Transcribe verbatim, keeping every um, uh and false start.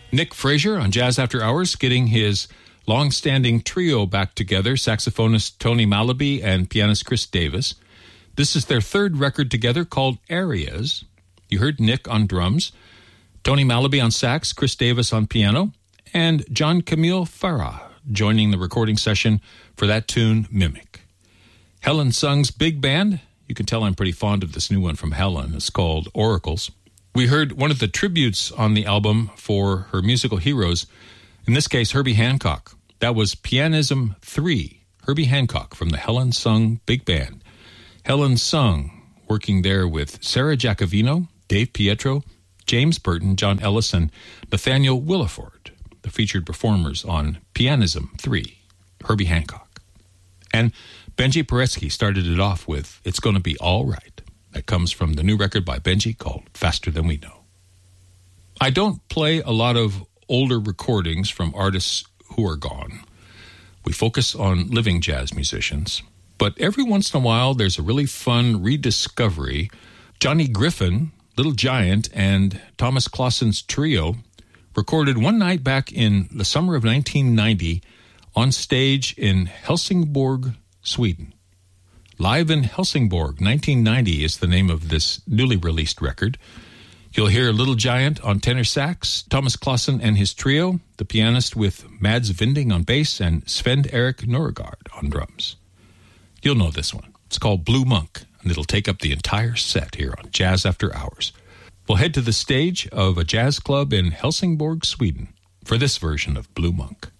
Nick Frazier on Jazz After Hours, getting his long-standing trio back together, saxophonist Tony Malaby and pianist Chris Davis. This is their third record together called Areas. You heard Nick on drums, Tony Malaby on sax, Chris Davis on piano, and John Camille Farah joining the recording session for that tune, Mimic. Helen Sung's big band, you can tell I'm pretty fond of this new one from Helen, it's called Oracles. We heard one of the tributes on the album for her musical heroes, in this case, Herbie Hancock. That was Pianism three, Herbie Hancock from the Helen Sung Big Band. Helen Sung working there with Sarah Giacovino, Dave Pietro, James Burton, John Ellis, and Nathaniel Williford, the featured performers on Pianism three, Herbie Hancock. And Benji Paretsky started it off with It's Gonna Be All Right. That comes from the new record by Benji called Faster Than We Know. I don't play a lot of older recordings from artists who are gone. We focus on living jazz musicians. But every once in a while, there's a really fun rediscovery. Johnny Griffin, Little Giant, and Thomas Claessen's trio recorded one night back in the summer of nineteen ninety on stage in Helsingborg, Sweden. Live in Helsingborg, nineteen ninety is the name of this newly released record. You'll hear Little Giant on tenor sax, Thomas Claessen and his trio, the pianist with Mads Vinding on bass, and Sven Erik Nørgaard on drums. You'll know this one. It's called Blue Monk, and it'll take up the entire set here on Jazz After Hours. We'll head to the stage of a jazz club in Helsingborg, Sweden, for this version of Blue Monk.